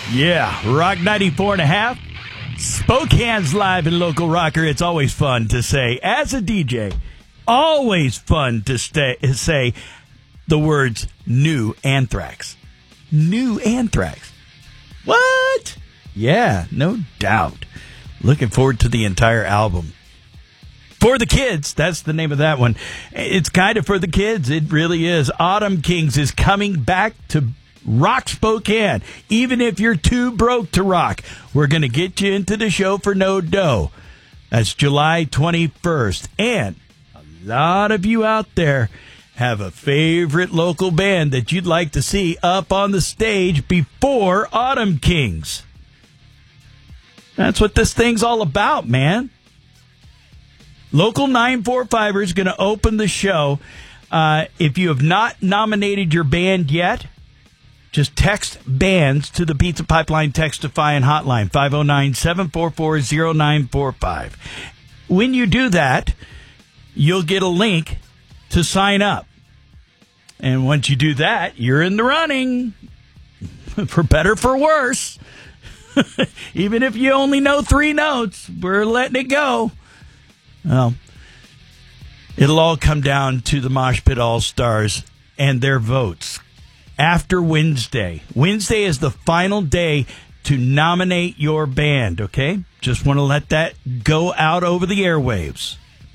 Yeah, Rock 94.5. Spokane's live and local rocker. It's always fun to say, as a DJ, always fun to say the words new Anthrax. New Anthrax. What? Yeah, no doubt. Looking forward to the entire album. For the kids, that's the name of that one. It's kind of for the kids. It really is. Autumn Kings is coming back to rock Spokane. Even if you're too broke to rock, we're going to get you into the show for no dough. That's July 21st. And a lot of you out there have a favorite local band that you'd like to see up on the stage before Autumn Kings. That's what this thing's all about, man. Local 945er is going to open the show. If you have not nominated your band yet, just text bands to the Pizza Pipeline Text-to-Fine hotline, 509-744-0945. When you do that, you'll get a link to sign up. And once you do that, you're in the running. For better, for worse. Even if you only know 3 notes, we're letting it go. Well, it'll all come down to the Mosh Pit All-Stars and their votes. After Wednesday. Wednesday is the final day to nominate your band, okay? Just want to let that go out over the airwaves.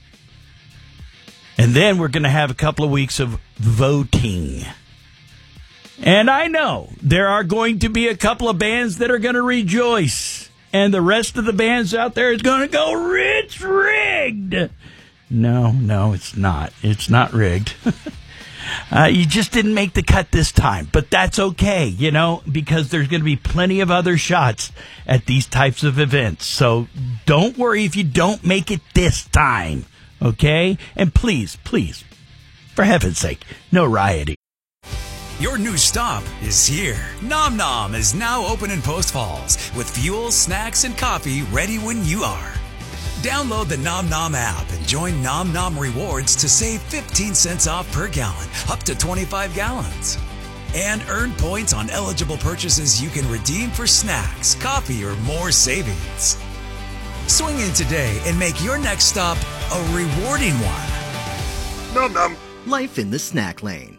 And then we're going to have a couple of weeks of voting. And I know there are going to be a couple of bands that are going to rejoice. And the rest of the bands out there is going to go, it's rigged. No, it's not. It's not rigged. You just didn't make the cut this time, but that's okay, because there's going to be plenty of other shots at these types of events. So don't worry if you don't make it this time, okay? And please, for heaven's sake, no rioting. Your new stop is here. Nom Nom is now open in Post Falls with fuel, snacks, and coffee ready when you are. Download the Nom Nom app and join Nom Nom Rewards to save 15 cents off per gallon, up to 25 gallons. And earn points on eligible purchases you can redeem for snacks, coffee, or more savings. Swing in today and make your next stop a rewarding one. Nom Nom. Life in the snack lane.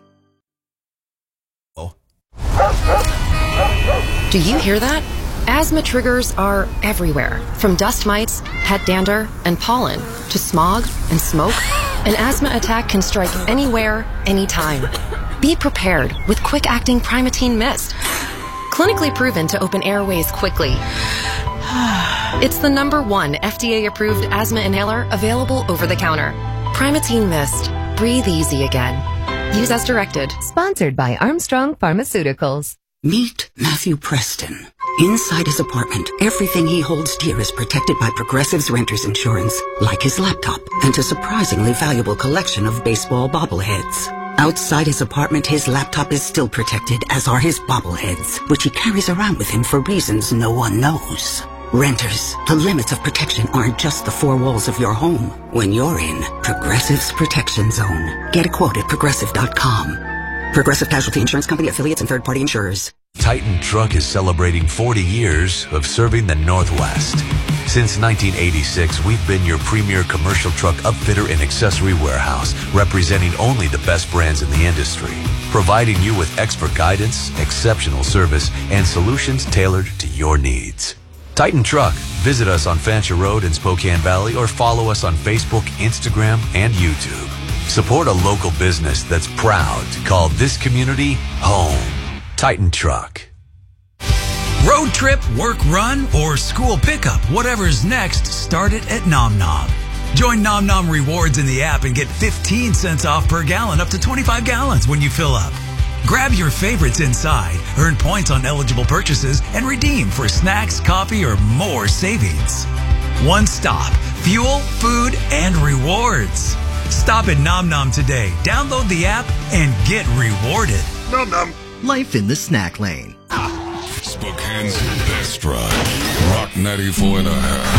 Do you hear that? Asthma triggers are everywhere, from dust mites, pet dander, and pollen, to smog and smoke. An asthma attack can strike anywhere, anytime. Be prepared with quick-acting Primatene Mist. Clinically proven to open airways quickly. It's the #1 FDA-approved asthma inhaler available over the counter. Primatene Mist. Breathe easy again. Use as directed. Sponsored by Armstrong Pharmaceuticals. Meet Matthew Preston. Inside his apartment, everything he holds dear is protected by Progressive's renter's insurance, like his laptop and a surprisingly valuable collection of baseball bobbleheads. Outside his apartment, his laptop is still protected, as are his bobbleheads, which he carries around with him for reasons no one knows. Renters, the limits of protection aren't just the 4 walls of your home. When you're in Progressive's Protection Zone, get a quote at Progressive.com. Progressive Casualty Insurance Company, affiliates, and third-party insurers. Titan Truck is celebrating 40 years of serving the Northwest. Since 1986, we've been your premier commercial truck upfitter and accessory warehouse, representing only the best brands in the industry, providing you with expert guidance, exceptional service, and solutions tailored to your needs. Titan Truck. Visit us on Fancher Road in Spokane Valley or follow us on Facebook, Instagram, and YouTube. Support a local business that's proud to call this community home. Titan Truck. Road trip, work run, or school pickup, whatever's next, start it at Nom Nom. Join Nom Nom Rewards in the app and get 15 cents off per gallon, up to 25 gallons when you fill up. Grab your favorites inside, earn points on eligible purchases, and redeem for snacks, coffee, or more savings. One stop, fuel, food, and rewards. Stop at Nom Nom today. Download the app and get rewarded. Nom Nom. Life in the snack lane. Spokane's best rock. Rock 94.5.